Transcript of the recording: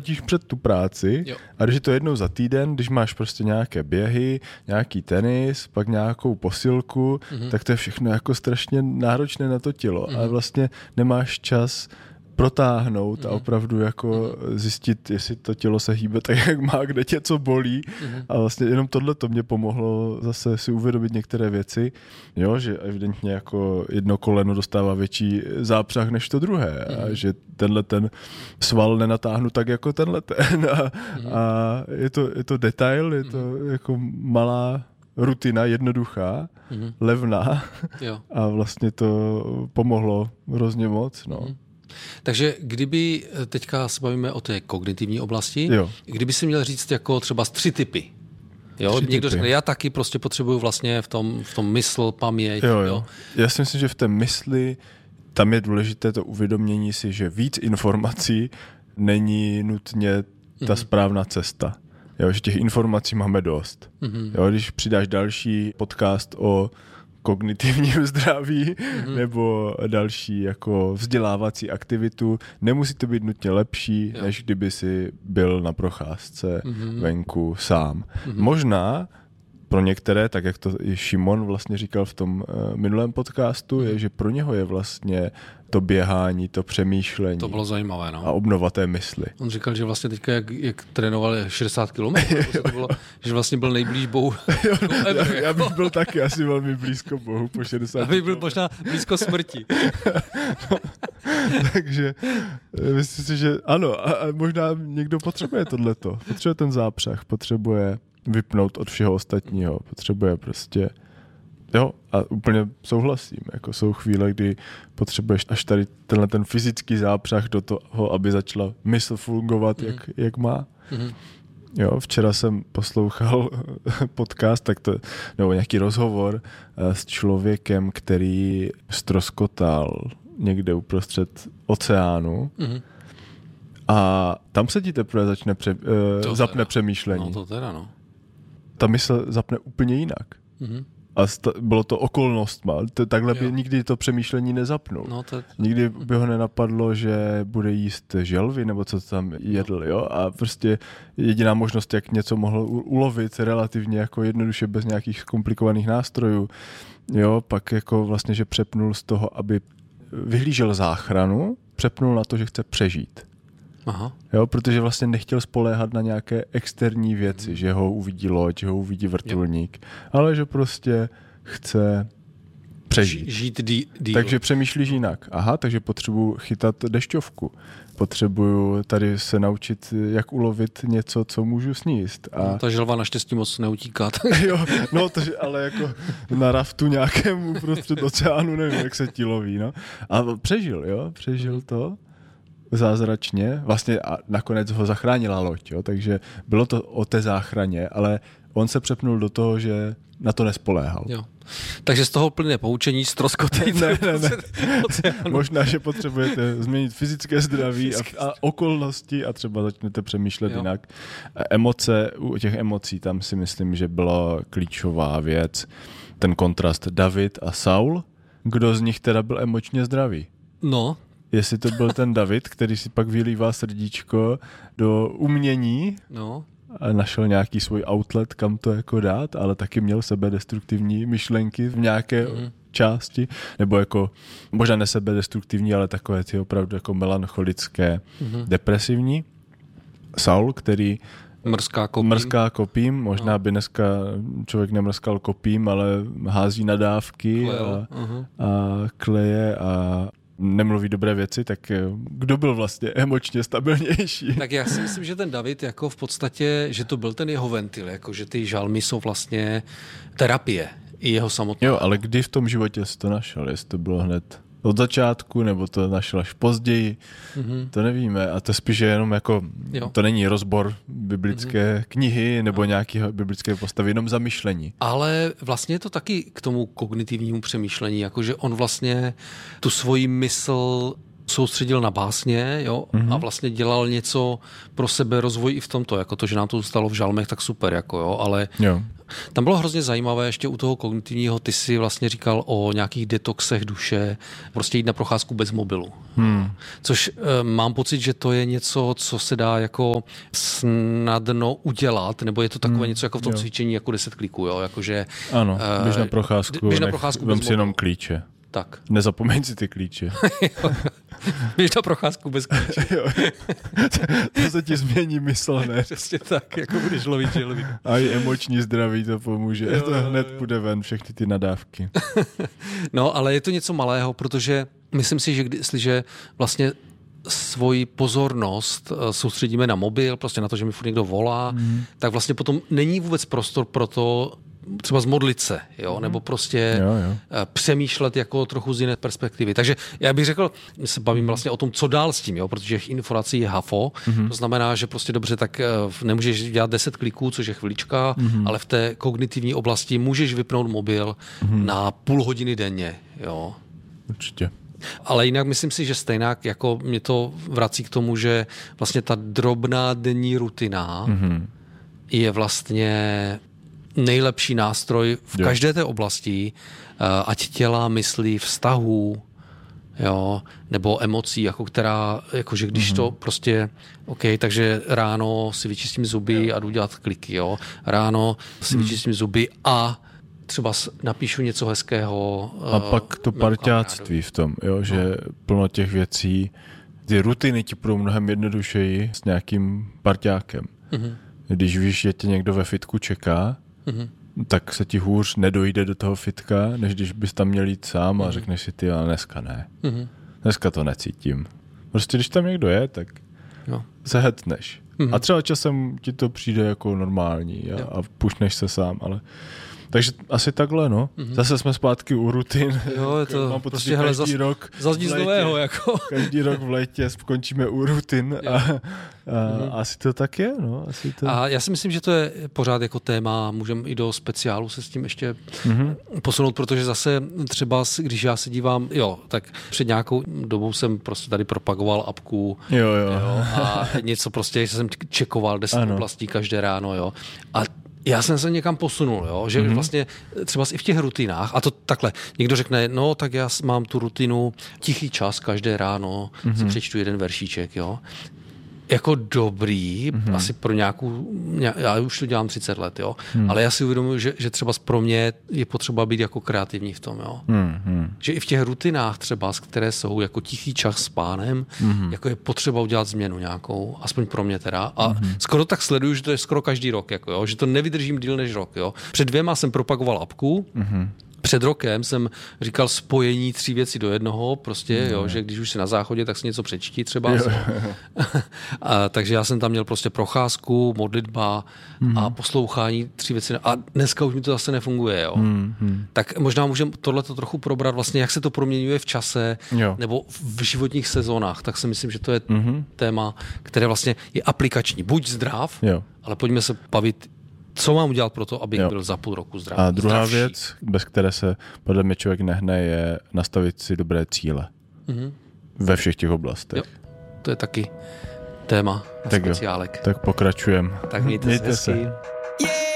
nutíš před tu práci a když je to jednou za týden, když máš prostě nějaké běhy, nějaký tenis, pak nějakou posilku, tak to je všechno jako strašně náročné na to tělo a vlastně nemáš čas protáhnout a opravdu jako zjistit, jestli to tělo se hýbe tak, jak má, kde tě co bolí. A vlastně jenom tohle to mě pomohlo zase si uvědomit některé věci, jo, že evidentně jako jedno koleno dostává větší zápřah než to druhé a že tenhle ten sval nenatáhnu tak jako tenhle ten a je to detail, je to jako malá rutina, jednoduchá, levná a vlastně to pomohlo hrozně moc, no. Takže kdyby, teďka se bavíme o té kognitivní oblasti, kdyby si měl říct jako třeba 3 typy. Jo? Někdo řekne, já taky prostě potřebuju vlastně v tom mysl, paměť. Jo. Já si myslím, že v té mysli tam je důležité to uvědomění si, že víc informací není nutně ta správná cesta. Jo, že těch informací máme dost. Jo, když přidáš další podcast o kognitivním zdraví nebo další jako vzdělávací aktivitu, nemusí to být nutně lepší, než kdyby si byl na procházce venku sám. Možná pro některé, tak jak to i Šimon vlastně říkal v tom minulém podcastu, je, že pro něho je vlastně to běhání, to přemýšlení. To bylo zajímavé, no. A obnova té mysli. On říkal, že vlastně teďka, jak trénoval 60 kilometrů, že vlastně byl nejblíž Bohu. Já bych byl taky asi velmi blízko Bohu po 60. Abych byl možná blízko smrti. Takže myslím si, že ano, a možná někdo potřebuje tohleto. Potřebuje ten zápřah, potřebuje vypnout od všeho ostatního, potřebuje prostě, jo, a úplně souhlasím, jako jsou chvíle, kdy potřebuješ až tady tenhle ten fyzický zápřah do toho, aby začala mysl fungovat, jak má. Jo, včera jsem poslouchal podcast, nebo nějaký rozhovor s člověkem, který ztroskotal někde uprostřed oceánu a tam se ti teprve začne zapne přemýšlení. No to teda, no. Ta mysl zapne úplně jinak. A bylo to okolnostma. Takhle by nikdy to přemýšlení nezapnul. No, nikdy by ho nenapadlo, že bude jíst želvy, nebo co tam jedl. Jo? A prostě jediná možnost, jak něco mohl ulovit relativně jako jednoduše bez nějakých komplikovaných nástrojů. Jo? Pak jako vlastně, že přepnul z toho, aby vyhlížel záchranu, přepnul na to, že chce přežít. Aha. Jo, protože vlastně nechtěl spoléhat na nějaké externí věci, že ho uvidí loď, že ho uvidí vrtulník, ale že prostě chce přežít. Žít díl. Takže přemýšlíš jinak. Aha, takže potřebuji chytat dešťovku. Potřebuju tady se naučit, jak ulovit něco, co můžu sníst. No, ta želva naštěstí moc neutíká. Jo, no, ale jako na raftu nějakému prostřed oceánu, nevím, jak se ti loví. No. A přežil to. Zázračně, vlastně a nakonec ho zachránila loď, jo? Takže bylo to o té záchraně, ale on se přepnul do toho, že na to nespoléhal. Jo. Takže z toho plyne poučení ztroskotejte. Ne. Možná, že potřebujete změnit fyzické zdraví a okolnosti a třeba začnete přemýšlet jinak. Emoce, u těch emocí tam si myslím, že byla klíčová věc. Ten kontrast David a Saul. Kdo z nich teda byl emočně zdravý? No, jestli to byl ten David, který si pak vylívá srdíčko do umění a našel nějaký svůj outlet, kam to jako dát, ale taky měl sebedestruktivní myšlenky v nějaké části, nebo jako možná ne sebedestruktivní, ale takové ty opravdu jako melancholické, depresivní. Saul, který mrská kopím, možná by dneska člověk nemrskal kopím, ale hází nadávky a kleje a nemluví dobré věci, tak kdo byl vlastně emočně stabilnější? Tak já si myslím, že ten David jako v podstatě, že to byl ten jeho ventil, jako že ty žalmy jsou vlastně terapie i jeho samotná. Jo, ale kdy v tom životě jsi to našel? Jestli to bylo hned od začátku, nebo to našel až později, to nevíme. A to spíš je jenom jako, to není rozbor biblické knihy nebo nějaké biblické postavy, jenom zamyšlení. Ale vlastně je to taky k tomu kognitivnímu přemýšlení, jakože on vlastně tu svoji mysl soustředil na básně, jo, a vlastně dělal něco pro sebe rozvoj i v tomto, jako to, že nám to zůstalo v žalmech, tak super, jako jo, ale tam bylo hrozně zajímavé ještě u toho kognitivního, ty si vlastně říkal o nějakých detoxech duše, prostě jít na procházku bez mobilu. Což mám pocit, že to je něco, co se dá jako snadno udělat, nebo je to takové něco jako v tom cvičení, jako 10 kliků, jo, jakože... Ano, běž na procházku, vem si jenom klíče. Tak. Nezapomeň si ty klíče. Běž na procházku bez klíče. To se ti změní mysl, ne? Přesně tak, jako budeš lovit želvy. A i emoční zdraví to pomůže. To hned půjde ven, všechny ty nadávky. No, ale je to něco malého, protože myslím si, že jestliže vlastně svoji pozornost soustředíme na mobil, prostě na to, že mi furt někdo volá, tak vlastně potom není vůbec prostor pro to třeba zmodlit se, jo? Nebo prostě přemýšlet jako trochu z jiné perspektivy. Takže já bych řekl, my se bavím vlastně o tom, co dál s tím, jo? Protože těch informací je hafo, to znamená, že prostě dobře, tak nemůžeš dělat 10 kliků, což je chvilička, ale v té kognitivní oblasti můžeš vypnout mobil na půl hodiny denně. Jo? Určitě. Ale jinak myslím si, že stejnak jako mě to vrací k tomu, že vlastně ta drobná denní rutina je vlastně nejlepší nástroj v každé té oblasti, ať těla, myslí, vztahů, jo, nebo emocí, jako která, jakože když to prostě, OK, takže ráno si vyčistím zuby a jdu dělat kliky, jo. Ráno si vyčistím zuby a třeba napíšu něco hezkého. A pak to parťáctví v tom, jo, že plno těch věcí, ty rutiny ti budou mnohem jednodušeji s nějakým parťákem. Když víš, že tě někdo ve fitku čeká, tak se ti hůř nedojde do toho fitka, než když bys tam měl jít sám a řekneš si ty, ale dneska ne. Dneska to necítím. Prostě když tam někdo je, tak se hetneš. A třeba časem ti to přijde jako normální a pušneš se sám, ale... Takže asi takhle, no. Zase jsme zpátky u rutin. Jo, je to mám pocit, prostě každý rok zas nic nového, jako. Každý rok v létě skončíme u rutin a asi to tak je, no. Asi to... A já si myslím, že to je pořád jako téma, můžeme i do speciálu se s tím ještě posunout, protože zase třeba, když já se dívám, tak před nějakou dobou jsem prostě tady propagoval apku a něco prostě jsem čekoval 10 oblastí každé ráno, jo. A já jsem se někam posunul, jo? Že vlastně třeba i v těch rutinách, a to takhle, někdo řekne, no tak já mám tu rutinu tichý čas každé ráno, si přečtu jeden veršíček, jo. Jako dobrý, asi pro nějakou, já už to dělám 30 let, jo, ale já si uvědomuji, že třeba pro mě je potřeba být jako kreativní v tom, jo. Že i v těch rutinách třeba, které jsou jako tichý čas s pánem, jako je potřeba udělat změnu nějakou, aspoň pro mě teda. A skoro tak sleduju, že to je skoro každý rok, jako jo, že to nevydržím díl než rok, jo. Před 2 jsem propagoval apku, před rokem jsem říkal spojení 3 věcí do jednoho, prostě, jo, že když už jsi na záchodě, tak si něco přečtí třeba. Takže já jsem tam měl prostě procházku, modlitba a poslouchání 3 věci. A dneska už mi to zase nefunguje, jo. Tak možná můžeme tohleto trochu probrat, vlastně, jak se to proměňuje v čase nebo v životních sezónách. Tak si myslím, že to je téma, které vlastně je aplikační. Buď zdrav, ale pojďme se bavit, co mám udělat pro to, abych byl za půl roku zdravý. A druhá věc, bez které se podle mě člověk nehne, je nastavit si dobré cíle. Ve všech těch oblastech. Jo. To je taky téma na speciálek. Tak pokračujeme. Tak mějte se.